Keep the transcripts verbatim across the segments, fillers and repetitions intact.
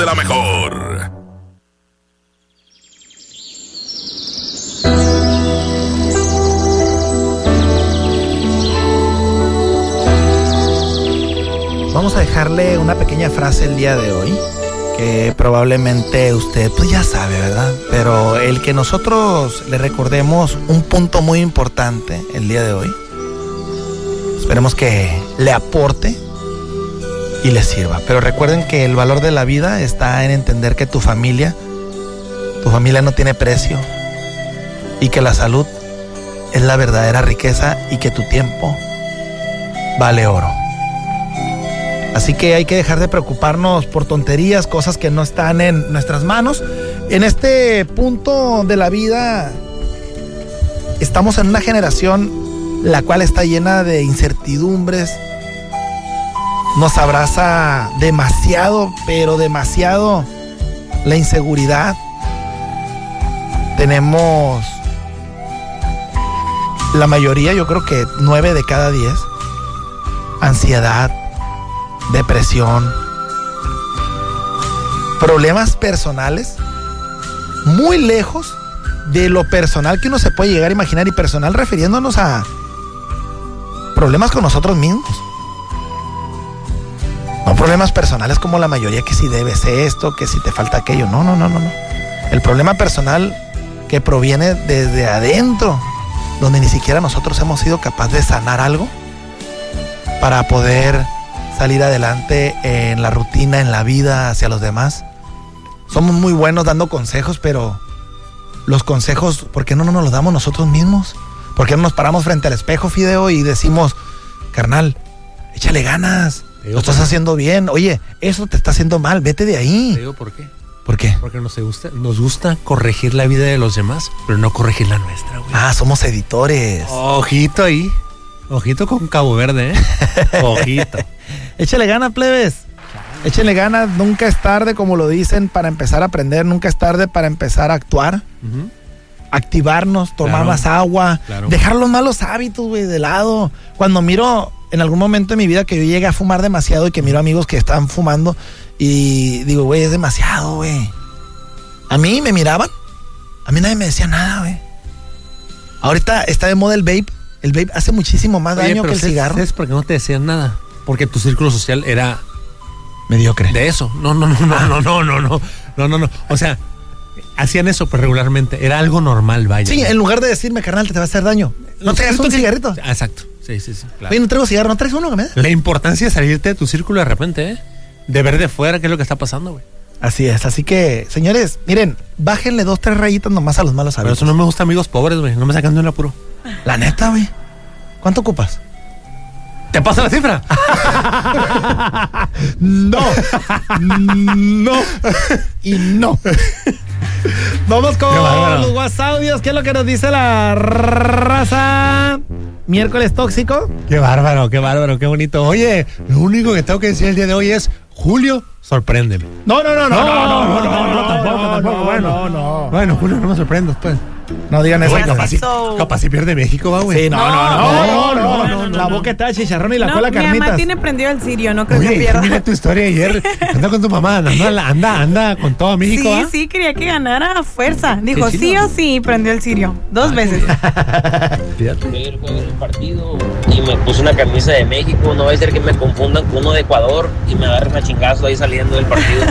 de la mejor. Vamos a dejarle una pequeña frase el día de hoy, que probablemente usted pues ya sabe, ¿verdad? Pero el que nosotros le recordemos un punto muy importante el día de hoy, esperemos que le aporte y le sirva. Pero recuerden que el valor de la vida está en entender que tu familia, tu familia no tiene precio, y que la salud es la verdadera riqueza y que tu tiempo vale oro. Así que hay que dejar de preocuparnos por tonterías, cosas que no están en nuestras manos. En este punto de la vida estamos en una generación la cual está llena de incertidumbres. Nos abraza demasiado, pero demasiado la inseguridad. Tenemos la mayoría, yo creo que nueve de cada diez, ansiedad, depresión, problemas personales muy lejos de lo personal que uno se puede llegar a imaginar, y personal refiriéndonos a problemas con nosotros mismos. No problemas personales como la mayoría, que si debes esto, que si te falta aquello. No, no, no, no, no. El problema personal que proviene desde adentro, donde ni siquiera nosotros hemos sido capaces de sanar algo para poder salir adelante en la rutina, en la vida, hacia los demás. Somos muy buenos dando consejos, pero los consejos, ¿por qué no nos los damos nosotros mismos? ¿Por qué no nos paramos frente al espejo, Fideo, y decimos, carnal, échale ganas, lo estás haciendo bien, oye, eso te está haciendo mal, vete de ahí? Te digo por qué. ¿Por qué? Porque nos gusta, nos gusta corregir la vida de los demás, pero no corregir la nuestra, güey. Ah, somos editores. Ojito ahí. Ojito con Cabo Verde, ¿eh? Ojito. Échale ganas, plebes. Échenle ganas, nunca es tarde, como lo dicen, para empezar a aprender, nunca es tarde para empezar a actuar, uh-huh. activarnos, tomar claro, más agua, claro. dejar los malos hábitos, güey, de lado. Cuando miro en algún momento de mi vida que yo llegué a fumar demasiado y que miro amigos que están fumando y digo, güey, es demasiado, güey. A mí me miraban, a mí nadie me decía nada, güey. Ahorita está de moda el vape. El vape hace muchísimo más Oye, daño que el ¿sabes, cigarro. ¿Sabes por qué no te decían nada? Porque tu círculo social era mediocre. De eso. No, no, no, no, ah. no, no, no, no, no, no, no. O sea, hacían eso pues regularmente. Era algo normal, vaya. Sí, en lugar de decirme, carnal, te va a hacer daño. No traigas un cigarrito. Exacto. Sí, sí, sí. Claro. Oye, no traigo cigarro, ¿no traes uno que me da? La importancia de salirte de tu círculo de repente, ¿eh? De ver de fuera qué es lo que está pasando, güey. Así es, así que, señores, miren, bájenle dos, tres rayitas nomás a los malos hábitos. Pero eso no me gusta, amigos pobres, güey. No me sacan de un apuro. La neta, güey. ¿Cuánto ocupas? ¿Te pasa la cifra? No. No. Y no. Vamos con los WhatsApp audios. ¿Qué es lo que nos dice la raza? Miércoles tóxico. Qué bárbaro, qué bárbaro, qué bonito. Oye, lo único que tengo que decir el día de hoy es, Julio, sorpréndeme. No, no, no, no, no, no, no, no, no, tampoco, tampoco. Bueno, no. Bueno, Julio, no me sorprendas, pues. No digan eso. Capaz si, capaz si pierde México, va, güey. Sí, no, no, no, no, no, no, no. La boca está de chicharrón y la cola carnitas. Mi mamá tiene prendido el cirio, no creo Oye, que pierda. Mira tu historia ayer. Anda con tu mamá, anda, anda, anda con todo México. Sí, ¿eh? sí, quería que ganara a fuerza. Dijo sí o sí, prendió el cirio. Dos veces. Fíjate. El juego del partido y me puse una camisa de México. No va a ser que me confundan con uno de Ecuador y me agarren a chingazo ahí saliendo del partido.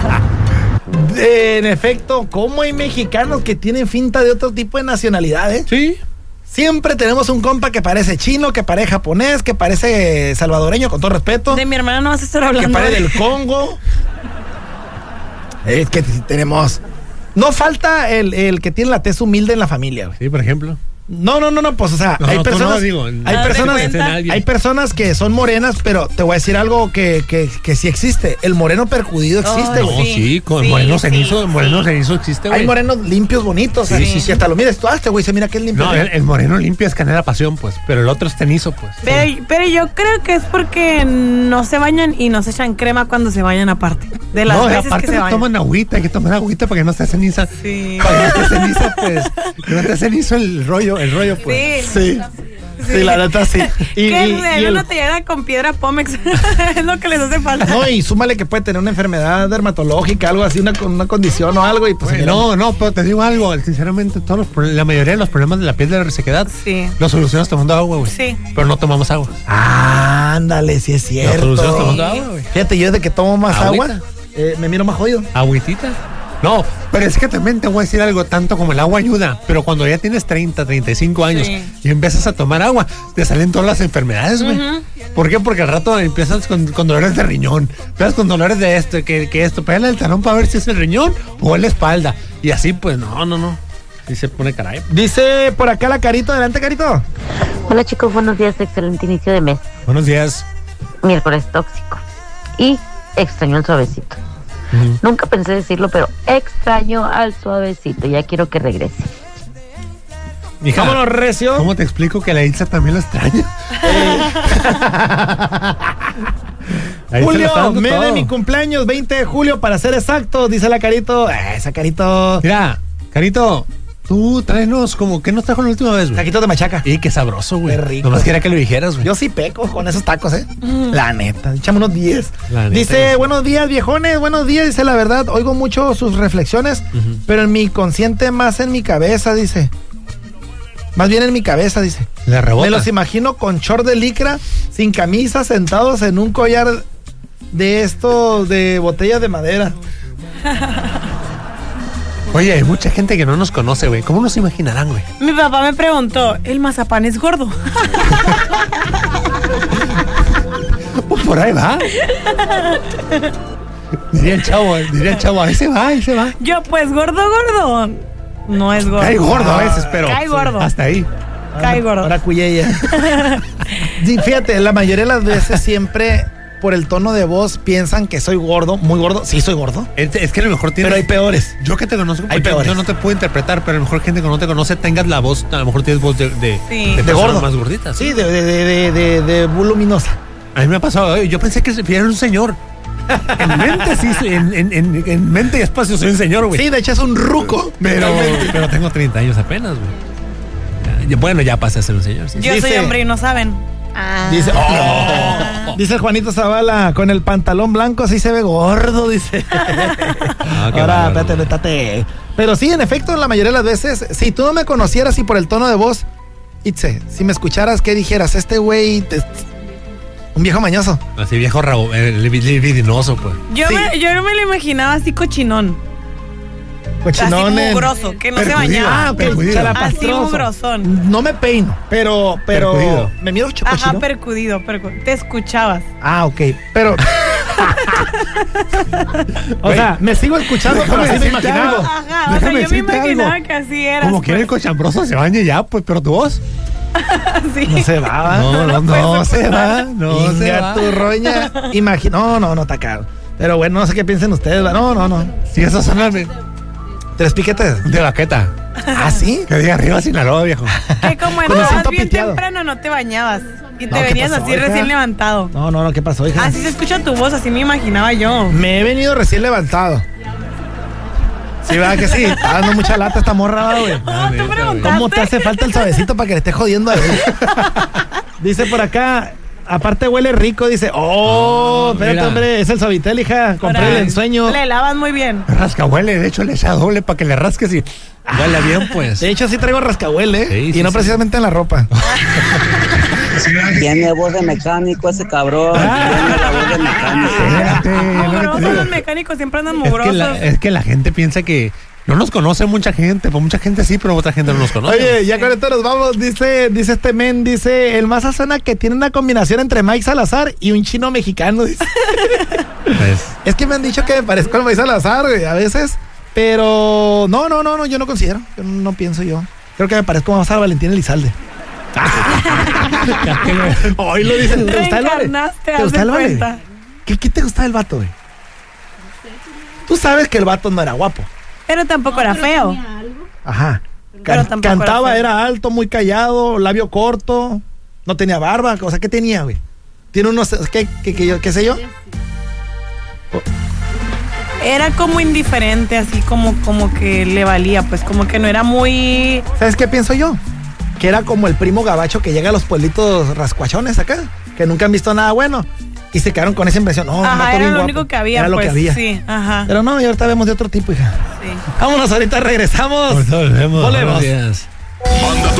En efecto, ¿cómo hay mexicanos que tienen finta de otro tipo de nacionalidades? Sí. Siempre tenemos un compa que parece chino, que parece japonés, que parece salvadoreño, con todo respeto. De mi hermana no vas a estar hablando. Que parece del Congo. Es que tenemos... No falta el, el que tiene la tez humilde en la familia, güey. Sí, por ejemplo. No, no, no, no, pues o sea, no, hay no, personas, no, digo, hay personas, hay personas que son morenas, pero te voy a decir algo que, que, que sí existe. El moreno percudido existe, güey. Oh, no, sí, sí, con sí, moreno sí, cenizo, sí. moreno cenizo existe, güey. Hay morenos limpios, bonitos, sí, sí, sí. Y hasta lo miras tú, ah, este güey se mira que es limpio. No, el, el moreno limpio es canela pasión, pues, pero el otro es cenizo, pues. Pero, sí. pero yo creo que es porque no se bañan y no se echan crema cuando se bañan aparte. De las no, veces aparte que se bañan. toman agüita, hay que tomar agüita para que no esté ceniza. Sí. Para que no esté ceniza, pues, que no esté cenizo el rollo, el rollo, pues. Sí. Sí. Sí, la neta sí. Y, que y, y el... una tallada con piedra Pómex es lo que les hace falta. No, y súmale que puede tener una enfermedad dermatológica, algo así, una, una condición o algo. Y pues Güey, no, no, pero te digo algo, sinceramente, todos los, la mayoría de los problemas de la piel de la resequedad sí. los solucionas tomando agua, güey. Sí. Pero no tomamos agua. Ah, ándale, sí es cierto. Los solucionas tomando agua, güey. Fíjate, yo desde que tomo más Agüita. agua, eh, me miro más jodido. Agüitita. No, pero es que también te voy a decir algo, tanto como el agua ayuda, pero cuando ya tienes treinta, treinta y cinco años Sí. y empiezas a tomar agua, te salen todas las enfermedades, güey. Ujú. ¿Por qué? Porque al rato empiezas con, con dolores de riñón, empiezas con dolores de esto, que, que esto, pégale el talón para ver si es el riñón o es la espalda. Y así, pues, no, no, no. Y se pone caray. Dice por acá la Carito, adelante Carito. Hola chicos, buenos días, excelente inicio de mes. Buenos días. Miércoles tóxico. Y extraño el suavecito. Uh-huh. Nunca pensé decirlo, pero extraño al suavecito. Ya quiero que regrese. Mija, Vámonos, recio. ¿cómo te explico que la Ilsa también lo extraña? Ahí se lo está Julio, dando mes de todo. mi cumpleaños, veinte de julio, para ser exacto, dice la Carito. Eh, esa Carito. Mira, Carito, tú tráenos como que nos trajo la última vez, güey. Taquitos de machaca. Y qué sabroso, güey. Qué rico. Nomás quería que lo dijeras, güey. Yo sí peco con esos tacos, ¿eh? La neta. Échame unos diez. La neta, Dice, sí. buenos días, viejones. Buenos días. Dice, la verdad, oigo mucho sus reflexiones, Ujú. pero en mi consciente más en mi cabeza, dice. Más bien en mi cabeza, dice. Le rebota. Me los imagino con short de licra, sin camisa, sentados en un collar de estos de botellas de madera. Oye, hay mucha gente que no nos conoce, güey. ¿Cómo nos imaginarán, güey? Mi papá me preguntó, ¿el mazapán es gordo? Pues por ahí va. Diría el chavo, diría el chavo, ahí se va, ahí se va. Yo, pues, gordo, gordo. No es gordo. Cae gordo a veces, pero Cae gordo. hasta ahí. Cae gordo. Ahora cuyella. Sí, fíjate, la mayoría de las veces siempre por el tono de voz piensan que soy gordo, muy gordo. Sí, soy gordo. Es, es que a lo mejor tienes... Pero hay peores. Yo que te conozco, Hay porque peores. yo no te puedo interpretar, pero a lo mejor gente que no te conoce tengas la voz, a lo mejor tienes voz de, de, Sí. de, De persona gordo. más gordita. Sí, de, de, de, de, de, de voluminosa. A mí me ha pasado, oye, yo pensé que era un señor. En mente sí, soy- en, en, en, en mente y espacio soy un señor, güey. Sí, de hecho es un ruco. pero, Totalmente. pero tengo treinta años apenas, güey. Ya- Bueno, ya pasé a ser un señor. Sí. Yo Dice- soy hombre y no saben. Ah. Dice, oh. Dice Juanito Zavala, con el pantalón blanco sí se ve gordo, dice. Ah, qué Ahora, bárbaro. espérate, espérate. Pero sí, en efecto, la mayoría de las veces, si tú no me conocieras y por el tono de voz, Itze, si me escucharas, ¿qué dijeras? Este güey, te- un viejo mañoso. Así viejo rabo, eh, libi- libidinoso, pues. Yo, Sí. me, yo no me lo imaginaba así cochinón. Cochinón. así en- mugroso, que no se percudido. bañaba. Ah, ok, Percudido. chalapastroso. Así mugrosón. No me peino, pero, pero Percudido. me miro ch- Ajá, cochino. percudido, percu- te escuchabas. Ah, ok, pero... o sea, me sigo escuchando, pero Déjame así me decirte imaginaba. algo. Ajá, o sea, Déjame yo me decirte imaginaba algo. que así era. Como quiera el cochambroso se bañe ya, pues, pero tu voz. Sí. No se va, ¿va? No, no, puede no se soportar. va, no se Inga va. tu roña. Imagina. No, no, no, está caro. Pero bueno, no sé qué piensen ustedes. ¿va? No, no, no. Sí, esas son las de, Tres piquetes. de baqueta. ¿Ah, sí? Que diga arriba Sinaloa, viejo. Que como Con el entrabas acento bien piteado. temprano no te bañabas. Y te No, ¿qué venías pasó, así hija? recién levantado. No, no, no, ¿qué pasó, hija? Así se escucha tu voz, así me imaginaba yo. Me he venido recién levantado. Sí, ¿verdad que sí? Está dando mucha lata esta morra, ¿va, güey. No, tú preguntaste. ¿Cómo te hace falta el suavecito para que le esté jodiendo a él? Dice por acá, aparte huele rico, dice, oh, Ah, espérate, mira. hombre, es el Suavitel, hija. Compré Ahora, el ensueño. Le lavan muy bien. Rascahuele, de hecho le echa doble para que le rasques y huele bien, pues. De hecho, sí traigo rascahuele, ¿eh? Sí, y sí, no sí. precisamente en la ropa. Tiene voz de mecánico ese cabrón. Tiene la voz de mecánico. Espérate, es lo que te Mugrosos digo. los mecánicos siempre andan Es que, mugrosos. la, es que la gente piensa que no nos conoce mucha gente, pues mucha gente sí, pero otra gente no nos conoce. Oye, ya con esto nos vamos. Dice, dice este men, dice, el Maza suena que tiene una combinación entre Mike Salazar y un chino mexicano. Dice. Pues, Es que me han dicho que me parezco al Mike Salazar, güey, a veces. Pero no, no, no, no, yo no considero. Yo no pienso yo. Creo que me parezco más a Valentín Elizalde. Hoy lo dicen. ¿Te gusta el vale? Reencarnaste, ¿Te haz gusta de el vale? cuenta. ¿Qué, ¿Qué te gusta del vato, güey? Tú sabes que el vato no era guapo. Pero tampoco era feo. Ajá. Pero Can- tampoco cantaba, era era, feo. alto, muy callado, labio corto, no tenía barba, o sea, ¿qué tenía, güey? Tiene unos, ¿qué, qué, qué, yo- qué sé yo? Era como indiferente, así como, como que le valía, pues como que no era muy... ¿Sabes qué pienso yo? que era como el primo gabacho que llega a los pueblitos rascuachones acá, que nunca han visto nada bueno. Y se quedaron con esa impresión. No, ajá, era bien lo guapo. único que había, Era lo pues, que había. sí, ajá. Pero no, y ahorita vemos de otro tipo, hija. Sí. Vámonos, ahorita regresamos. Ahorita volvemos. Volvemos. Buenos días.